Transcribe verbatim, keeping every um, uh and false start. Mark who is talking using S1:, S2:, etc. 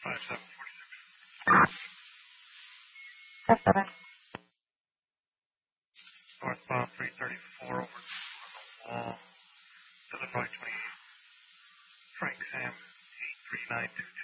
S1: five seven four six. Northbound three thirty-four over on the wall. Illinois twenty-eight. Frank Sam eight three nine two two.